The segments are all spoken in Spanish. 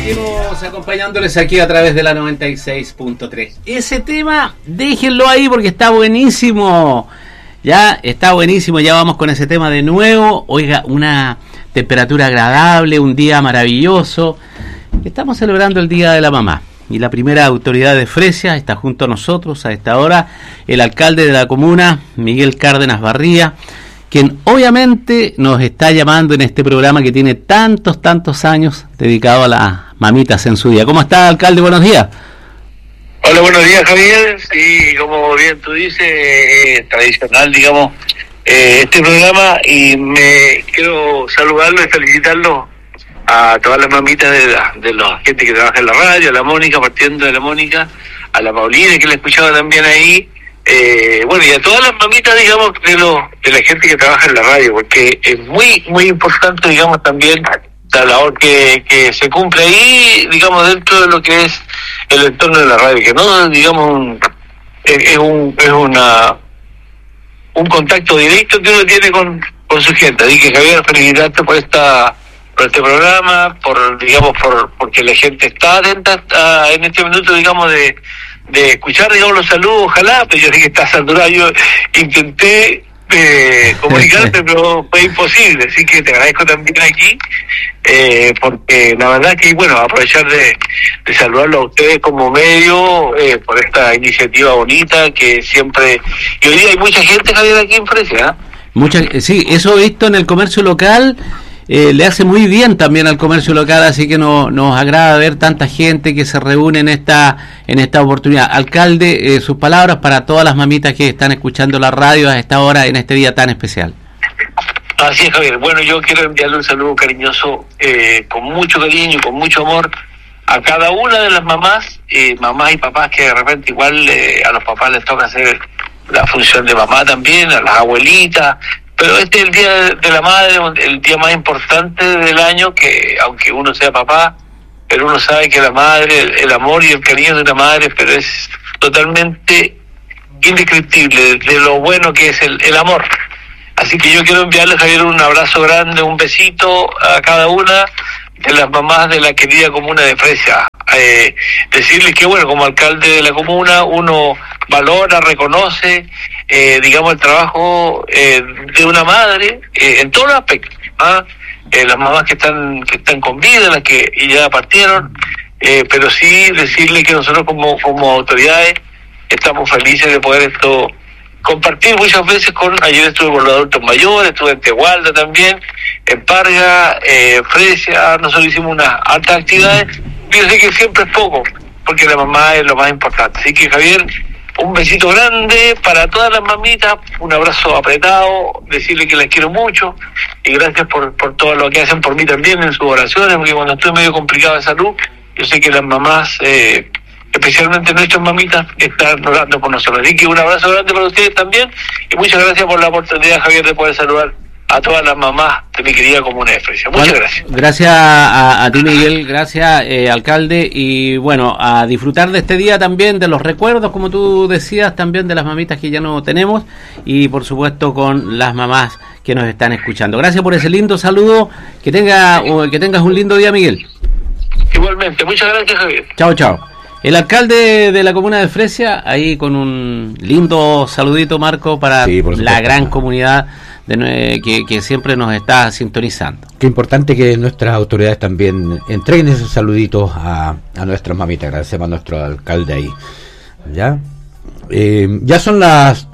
Seguimos acompañándoles aquí a través de la 96.3. Ese tema, déjenlo ahí porque está buenísimo. Ya está buenísimo, ya vamos con ese tema de nuevo. Oiga, una temperatura agradable, un día maravilloso. Estamos celebrando el Día de la Mamá. Y la primera autoridad de Fresia está junto a nosotros a esta hora, el alcalde de la comuna, Miguel Cárdenas Barría, quien obviamente nos está llamando en este programa que tiene tantos años dedicado a las mamitas en su día. ¿Cómo está, alcalde? Buenos días. Hola, buenos días, Javier. Sí, como bien tú dices, tradicional, digamos, este programa, y me quiero saludarlo y felicitarlo a todas las mamitas de la gente que trabaja en la radio, a la Mónica, partiendo de la Mónica, a la Paulina, que la he escuchado también ahí, bueno, y a todas las mamitas, digamos, de la gente que trabaja en la radio, porque es muy importante, digamos, también la labor que se cumple ahí, digamos, dentro de lo que es el entorno de la radio, que no, digamos, es un contacto directo que uno tiene con su gente. Así que, Javier, felicitarte por este programa, porque la gente está atenta en este minuto, digamos, de escuchar, digamos, los saludos. Ojalá, pero yo sé que está saturado. Yo intenté comunicarte, pero fue imposible, así que te agradezco también aquí, porque la verdad que, bueno, aprovechar de saludarlo a ustedes como medio, por esta iniciativa bonita que siempre, y hoy día hay mucha gente, Javier, aquí en Fresia, sí, eso he visto en el comercio local. Le hace muy bien también al comercio local, así que nos agrada ver tanta gente que se reúne en esta oportunidad. Alcalde, sus palabras para todas las mamitas que están escuchando la radio a esta hora, en este día tan especial. Así es, Javier. Bueno, yo quiero enviarle un saludo cariñoso, con mucho cariño y con mucho amor a cada una de las mamás y papás que de repente igual a los papás les toca hacer la función de mamá también, a las abuelitas. Pero este es el Día de la Madre, el día más importante del año, que aunque uno sea papá, pero uno sabe que la madre, el amor y el cariño de una madre, pero es totalmente indescriptible de lo bueno que es el amor. Así que yo quiero enviarles, Javier, un abrazo grande, un besito a cada una de las mamás de la querida comuna de Fresia. Decirles que, bueno, como alcalde de la comuna, uno valora, reconoce, digamos, el trabajo de una madre en todos los aspectos. Las mamás que están con vida, las que ya partieron, pero sí decirles que nosotros como autoridades estamos felices de poder compartir muchas veces ayer estuve con los adultos mayores, estuve en Tehualda también, en Parga, Fresia, nosotros hicimos unas altas actividades. Yo sé que siempre es poco, porque la mamá es lo más importante. Así que, Javier, un besito grande para todas las mamitas, un abrazo apretado, decirle que las quiero mucho, y gracias por todo lo que hacen por mí también en sus oraciones, porque cuando estoy medio complicado de salud, yo sé que las mamás, especialmente nuestras mamitas, están orando por nosotros. Así que un abrazo grande para ustedes también, y muchas gracias por la oportunidad, Javier, de poder saludar a todas las mamás de mi querida comuna de Fresia. Muchas gracias. Gracias a ti, Miguel, gracias, alcalde, y bueno, a disfrutar de este día también, de los recuerdos, como tú decías, también de las mamitas que ya no tenemos, y por supuesto con las mamás que nos están escuchando. Gracias por ese lindo saludo, que tengas un lindo día, Miguel. Igualmente, muchas gracias, Javier. Chao. El alcalde de la comuna de Fresia, ahí con un lindo saludito, Marco, para la gran comunidad que siempre nos está sintonizando. Qué importante que nuestras autoridades también entreguen esos saluditos a nuestras mamitas. Agradecemos a nuestro alcalde ahí. Ya son las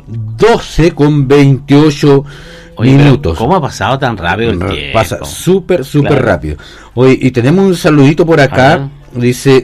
12:28 minutos. ¿Cómo ha pasado tan rápido el tiempo? Pasa súper rápido. Hoy, y tenemos un saludito por acá. Dice,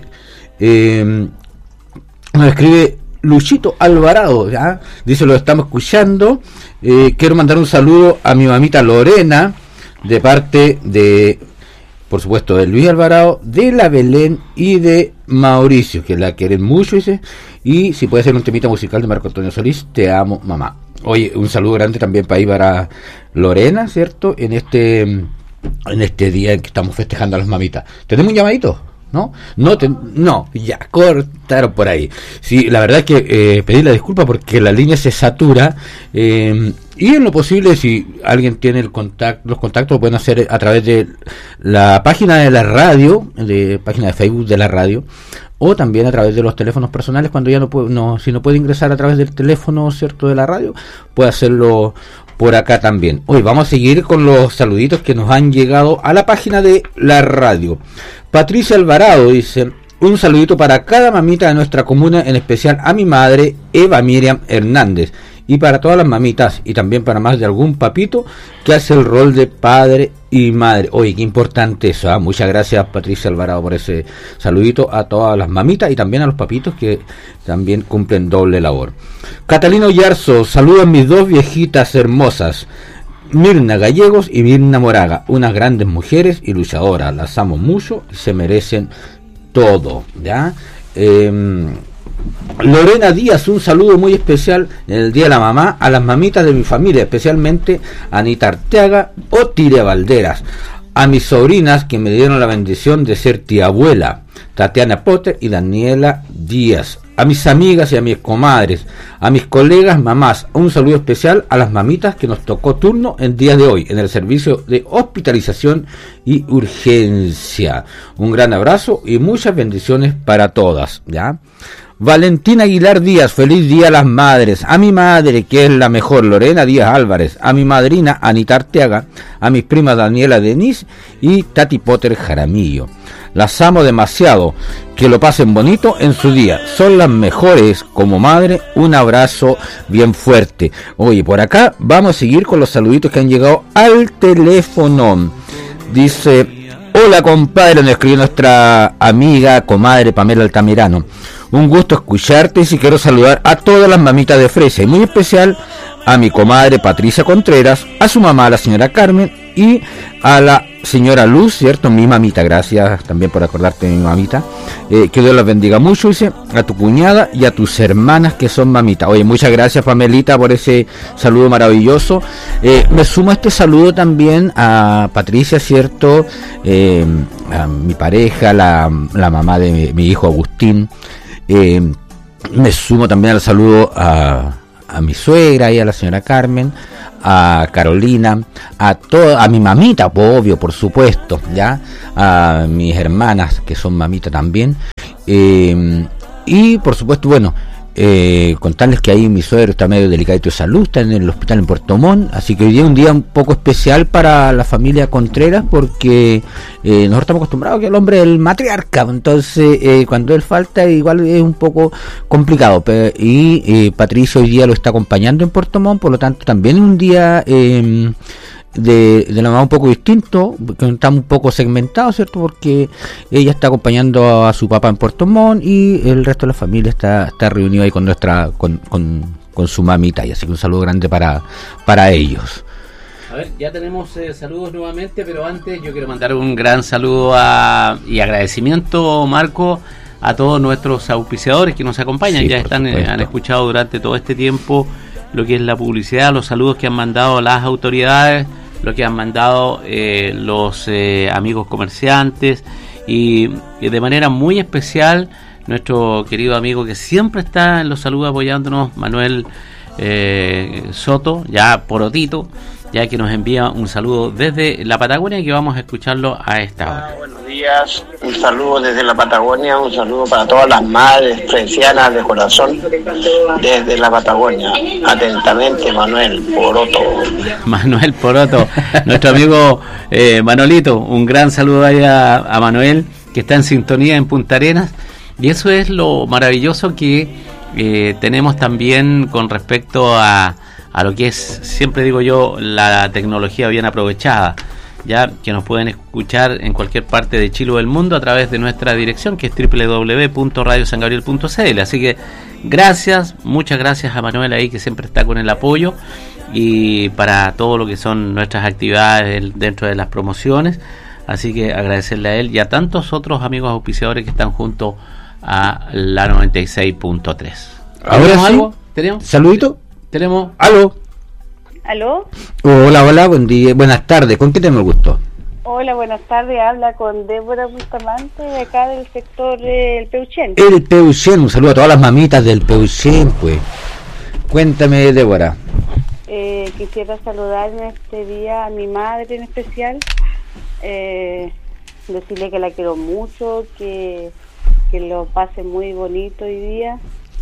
nos escribe Luchito Alvarado, ¿ya? Dice, lo estamos escuchando. Quiero mandar un saludo a mi mamita Lorena, de parte de, por supuesto, de Luis Alvarado, de la Belén y de Mauricio, que la quieren mucho, dice. Y si puede ser un temita musical de Marco Antonio Solís, Te amo, mamá. Oye, un saludo grande también para Lorena, ¿cierto? En este día en que estamos festejando a las mamitas. ¿Tenemos un llamadito? ¿no? No, ya, cortaron por ahí. Sí, la verdad es que pedir la disculpa porque la línea se satura, y en lo posible, si alguien tiene los contactos lo pueden hacer a través de la página de la radio, página de Facebook de la radio, o también a través de los teléfonos personales. Cuando ya si no puede ingresar a través del teléfono, cierto, de la radio, puede hacerlo por acá también. Hoy vamos a seguir con los saluditos que nos han llegado a la página de la radio. Patricia Alvarado dice: un saludito para cada mamita de nuestra comuna, en especial a mi madre Eva Miriam Hernández, y para todas las mamitas, y también para más de algún papito que hace el rol de padre y madre. Oye, qué importante eso, ¿eh? Muchas gracias, Patricia Alvarado, por ese saludito a todas las mamitas y también a los papitos que también cumplen doble labor. Catalino Yarzo: saludos a mis dos viejitas hermosas, Mirna Gallegos y Mirna Moraga, unas grandes mujeres y luchadoras, las amo mucho y se merecen todo, ¿ya? Lorena Díaz: un saludo muy especial en el Día de la Mamá a las mamitas de mi familia, especialmente a Anita Arteaga o Tire Valderas, a mis sobrinas que me dieron la bendición de ser tía abuela, Tatiana Potter y Daniela Díaz, a mis amigas y a mis comadres, a mis colegas mamás. Un saludo especial a las mamitas que nos tocó turno el día de hoy en el servicio de hospitalización y urgencia. Un gran abrazo y muchas bendiciones para todas, ¿ya? Valentina Aguilar Díaz: feliz día a las madres, a mi madre, que es la mejor, Lorena Díaz Álvarez, a mi madrina Anita Arteaga, a mis primas Daniela Denise y Tati Potter Jaramillo. Las amo demasiado, que lo pasen bonito en su día, son las mejores como madre. Un abrazo bien fuerte. Oye, por acá vamos a seguir con los saluditos que han llegado al teléfono. Dice: hola compadre, nos escribió nuestra amiga, comadre Pamela Altamirano: un gusto escucharte, y si quiero saludar a todas las mamitas de Fresia, y muy especial a mi comadre Patricia Contreras, a su mamá, la señora Carmen, y a la señora Luz, ¿cierto? Mi mamita, gracias también por acordarte de mi mamita. Que Dios las bendiga mucho, dice, a tu cuñada y a tus hermanas que son mamitas. Oye, muchas gracias, Pamelita, por ese saludo maravilloso. Me sumo a este saludo también a Patricia, ¿cierto? A mi pareja, la mamá de mi hijo Agustín. Me sumo también al saludo a mi suegra y a la señora Carmen, a Carolina, a mi mamita, obvio, por supuesto, ya, a mis hermanas que son mamita también, y por supuesto, bueno, contarles que ahí mi suegro está medio delicadito de salud, está en el hospital en Puerto Montt, así que hoy día es un día un poco especial para la familia Contreras, porque nosotros estamos acostumbrados que el hombre es el matriarca, entonces cuando él falta igual es un poco complicado, y Patricio hoy día lo está acompañando en Puerto Montt, por lo tanto también es un día de la mamá un poco distinto, que está un poco segmentado, ¿cierto? Porque ella está acompañando a su papá en Puerto Montt y el resto de la familia está reunido ahí con su mamita, y así que un saludo grande para ellos. A ver, ya tenemos saludos nuevamente, pero antes yo quiero mandar un gran saludo y agradecimiento, Marco, a todos nuestros auspiciadores que nos acompañan. Sí, ya han escuchado durante todo este tiempo lo que es la publicidad, los saludos que han mandado las autoridades, lo que han mandado los amigos comerciantes, y de manera muy especial nuestro querido amigo que siempre está en los saludos apoyándonos, Manuel Soto, ya Porotito, ya que nos envía un saludo desde la Patagonia, que vamos a escucharlo a esta hora. Buenos días, un saludo desde la Patagonia, un saludo para todas las madres fresianas de corazón desde la Patagonia. Atentamente, Manuel Poroto. Manuel Poroto, nuestro amigo Manolito, un gran saludo ahí a Manuel, que está en sintonía en Punta Arenas, y eso es lo maravilloso que tenemos también con respecto a lo que es, siempre digo yo, la tecnología bien aprovechada, ya que nos pueden escuchar en cualquier parte de Chile o del mundo a través de nuestra dirección, que es www.radiosangabriel.cl. Así que gracias, muchas gracias a Manuel ahí, que siempre está con el apoyo, y para todo lo que son nuestras actividades dentro de las promociones. Así que agradecerle a él y a tantos otros amigos auspiciadores que están junto a la 96.3. ¿Ahora sí? ¿Algo? ¿Tenemos? ¿Saludito? Tenemos. ¿Aló? ¿Aló? Hola, buen día, buenas tardes. ¿Con qué tenemos el gusto? Hola, buenas tardes. Habla con Débora Bustamante, de acá del sector El Peuchén. El Peuchén, un saludo a todas las mamitas del Peuchén, pues. Cuéntame, Débora. Quisiera saludar en este día a mi madre en especial, decirle que la quiero mucho, que lo pase muy bonito hoy día,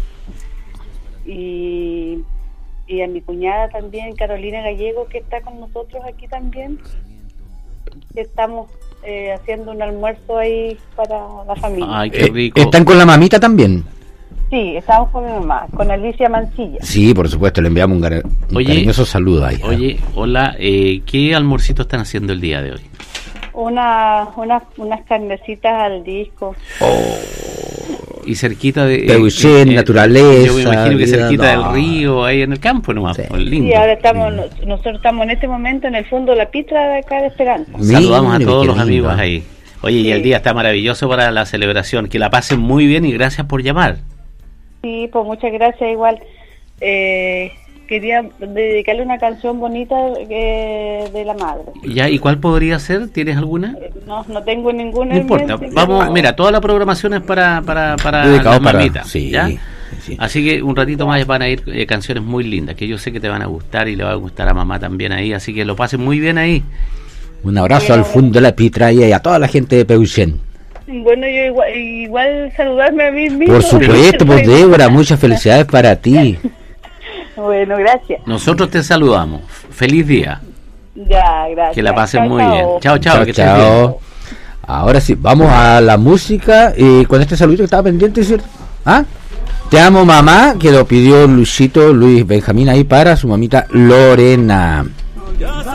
y a mi cuñada también, Carolina Gallego, que está con nosotros aquí también, que estamos haciendo un almuerzo ahí para la familia. Ay, qué rico. ¿Están con la mamita también? Sí, estamos con mi mamá, con Alicia Mancilla. Sí, por supuesto, le enviamos un cariñoso saludo ahí. Oye, hola, ¿qué almuercito están haciendo el día de hoy? Unas carnecitas al disco. Y cerquita de... Peuchén, naturaleza. Yo me imagino que cerquita no. del río, ahí en el campo nomás, Sí. pues, lindo. Sí, ahora nosotros estamos en este momento en el fondo de la pitra de acá de Esperanza. Saludamos a Mire, todos qué los lindo. amigos ahí. Oye, y el día está maravilloso para la celebración. Que la pasen muy bien y gracias por llamar. Sí, pues muchas gracias igual. Quería dedicarle una canción bonita de la madre. ¿Ya? ¿Y cuál podría ser? ¿Tienes alguna? No tengo ninguna. No importa. mente, Vamos, pero- mira, toda la programación es para Dedicado las para- mamitas, sí, ¿ya? sí. Así que un ratito más van a ir canciones muy lindas, que yo sé que te van a gustar y le va a gustar a mamá también ahí, así que lo pasen muy bien ahí. Un abrazo al fondo de la pitra y a toda la gente de Peuchén. Bueno, yo igual saludarme a mí mismo. Por supuesto, pues Débora, muchas felicidades para ti. Bueno, gracias. Nosotros te saludamos. Feliz día. Ya, gracias. Que la pasen Chao, muy chao. bien. Chao, chao. Chao, Que estés bien. chao. Ahora sí, vamos a la música con este saludito que estaba pendiente, ¿cierto? ¿Ah? Te amo, mamá, que lo pidió Luisito, Luis Benjamín ahí para su mamita Lorena. Ya